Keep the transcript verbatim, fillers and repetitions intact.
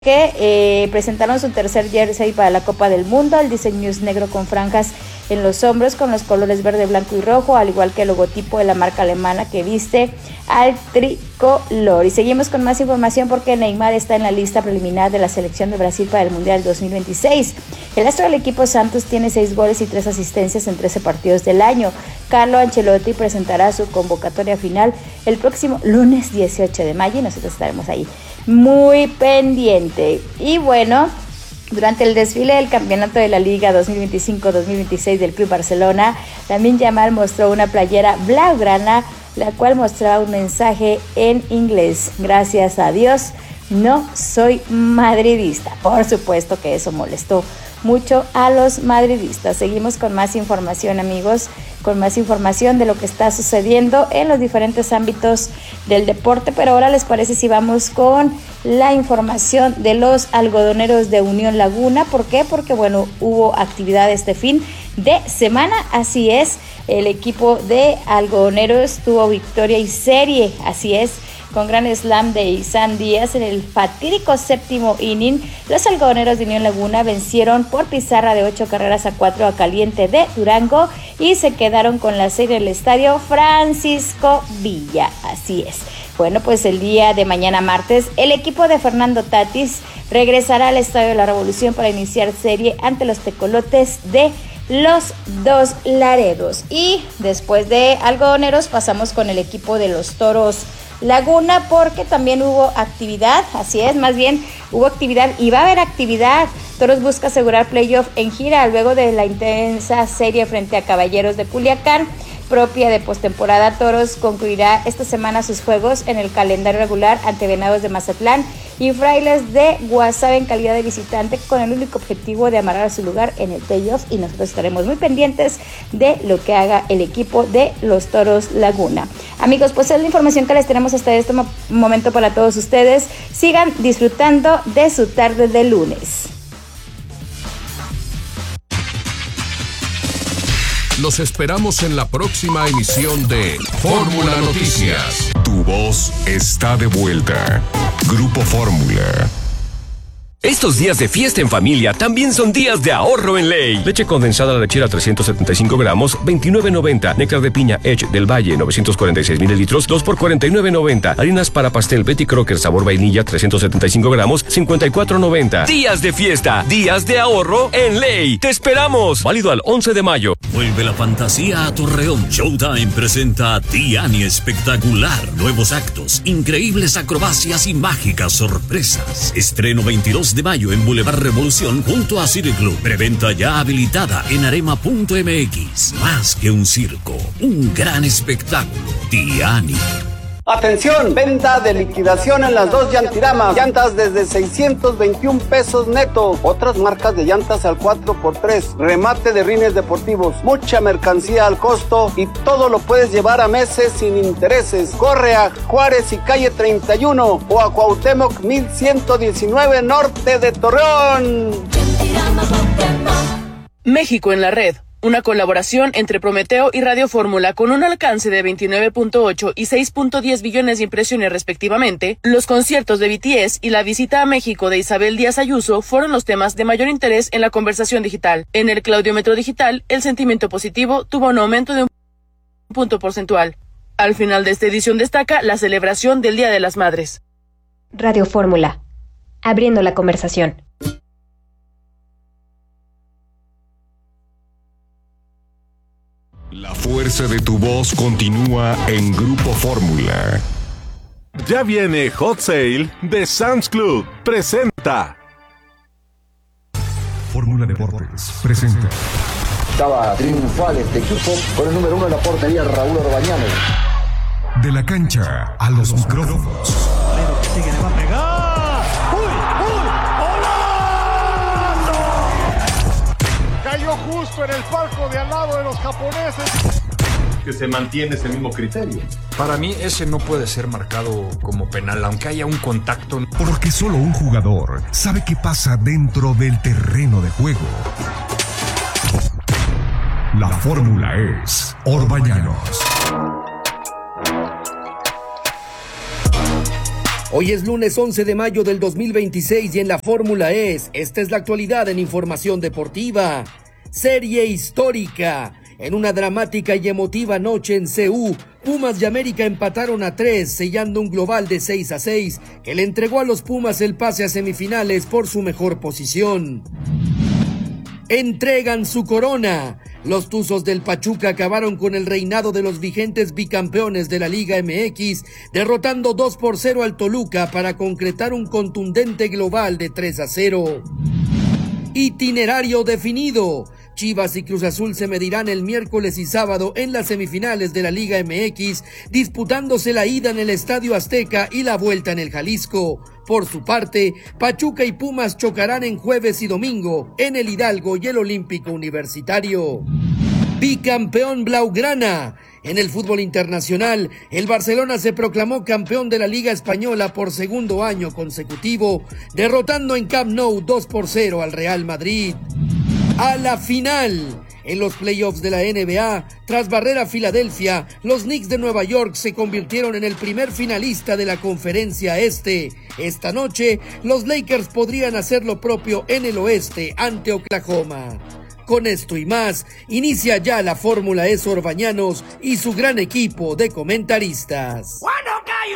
que eh, presentaron su tercer jersey para la Copa del Mundo. El diseño es negro con franjas en los hombros con los colores verde, blanco y rojo, al igual que el logotipo de la marca alemana que viste al tricolor. Y seguimos con más información porque Neymar está en la lista preliminar de la selección de Brasil para el Mundial dos mil veintiséis. El astro del equipo Santos tiene seis goles y tres asistencias en trece partidos del año. Carlo Ancelotti presentará su convocatoria final el próximo lunes dieciocho de mayo y nosotros estaremos ahí muy pendiente. Y bueno, durante el desfile del campeonato de la Liga dos mil veinticinco dos mil veintiséis del Club Barcelona, Lamine Yamal mostró una playera blaugrana, la cual mostraba un mensaje en inglés: gracias a Dios, no soy madridista. Por supuesto que eso molestó mucho a los madridistas. Seguimos con más información, amigos, con más información de lo que está sucediendo en los diferentes ámbitos del deporte, pero ahora les parece si vamos con la información de los algodoneros de Unión Laguna. ¿Por qué? Porque bueno, hubo actividad este fin de semana, así es, el equipo de algodoneros tuvo victoria y serie, así es, con gran slam de Isan Díaz en el fatídico séptimo inning. Los algodoneros de Unión Laguna vencieron por pizarra de ocho carreras a cuatro a Caliente de Durango y se quedaron con la serie en el estadio Francisco Villa, así es. Bueno, pues el día de mañana martes, el equipo de Fernando Tatis regresará al Estadio de la Revolución para iniciar serie ante los tecolotes de los Dos Laredos. Y después de algodoneros pasamos con el equipo de los Toros Laguna, porque también hubo actividad, así es, más bien hubo actividad y va a haber actividad. Toros busca asegurar playoff en gira luego de la intensa serie frente a Caballeros de Culiacán, propia de postemporada. Toros concluirá esta semana sus juegos en el calendario regular ante Venados de Mazatlán y Frailes de Guasave en calidad de visitante, con el único objetivo de amarrar su lugar en el playoff, y nosotros estaremos muy pendientes de lo que haga el equipo de los Toros Laguna. Amigos, pues es la información que les tenemos hasta este mo- momento para todos ustedes. Sigan disfrutando de su tarde de lunes. Los esperamos en la próxima emisión de Fórmula Noticias. Tu voz está de vuelta. Grupo Fórmula. Estos días de fiesta en familia también son días de ahorro en Ley. Leche condensada lechera trescientos setenta y cinco gramos, veintinueve noventa. Néctar de piña Edge del Valle, novecientos cuarenta y seis mililitros, dos por cuarenta y nueve noventa. Harinas para pastel Betty Crocker sabor vainilla, trescientos setenta y cinco gramos, cincuenta y cuatro noventa. Días de fiesta, días de ahorro en Ley. ¡Te esperamos! Válido al once de mayo. Vuelve la fantasía a Torreón. Showtime presenta Tiani Espectacular. Nuevos actos, increíbles acrobacias y mágicas sorpresas. Estreno veintidós de mayo en Boulevard Revolución junto a City Club. Preventa ya habilitada en arema punto m x. Más que un circo, un gran espectáculo. Tiani. Atención, venta de liquidación en las dos Llantiramas. Llantas desde seiscientos veintiún pesos neto. Otras marcas de llantas al cuatro por tres. Remate de rines deportivos. Mucha mercancía al costo y todo lo puedes llevar a meses sin intereses. Corre a Juárez y calle treinta y uno o a Cuauhtémoc mil ciento diecinueve norte de Torreón. México en la red. Una colaboración entre Prometeo y Radio Fórmula con un alcance de veintinueve punto ocho y seis punto diez billones de impresiones respectivamente. Los conciertos de B T S y la visita a México de Isabel Díaz Ayuso fueron los temas de mayor interés en la conversación digital. En el Claudiómetro digital, el sentimiento positivo tuvo un aumento de un punto porcentual. Al final de esta edición destaca la celebración del Día de las Madres. Radio Fórmula, abriendo la conversación. La fuerza de tu voz continúa en Grupo Fórmula. Ya viene Hot Sale de Sam's Club. Presenta. Fórmula Deportes presenta. Estaba triunfal este equipo con el número uno de la portería, Raúl Orbañano. De la cancha a los micrófonos. Sigue, le va a pegar. ¡Uy! ¡Uy! ¡Golazo! Cayó justo en el palco de al lado de los japoneses. Que se mantiene ese mismo criterio. Para mí ese no puede ser marcado como penal, aunque haya un contacto. Porque solo un jugador sabe qué pasa dentro del terreno de juego. La fórmula es Orbañanos. Hoy es lunes once de mayo del dos mil veintiséis y en la Fórmula E, esta es la actualidad en información deportiva. Serie histórica. En una dramática y emotiva noche en C U, Pumas y América empataron a tres, sellando un global de seis a seis, que le entregó a los Pumas el pase a semifinales por su mejor posición. Entregan su corona. Los Tuzos del Pachuca acabaron con el reinado de los vigentes bicampeones de la Liga M X, derrotando dos por cero al Toluca para concretar un contundente global de tres a cero. Itinerario definido. Chivas y Cruz Azul se medirán el miércoles y sábado en las semifinales de la Liga M X, disputándose la ida en el Estadio Azteca y la vuelta en el Jalisco. Por su parte, Pachuca y Pumas chocarán en jueves y domingo en el Hidalgo y el Olímpico Universitario. Bicampeón blaugrana. En el fútbol internacional, el Barcelona se proclamó campeón de la Liga Española por segundo año consecutivo, derrotando en Camp Nou dos por cero al Real Madrid. A la final. En los playoffs de la N B A, tras barrer a Filadelfia, los Knicks de Nueva York se convirtieron en el primer finalista de la Conferencia Este. Esta noche, los Lakers podrían hacer lo propio en el oeste ante Oklahoma. Con esto y más, inicia ya la Fórmula E Sor Bañanos y su gran equipo de comentaristas.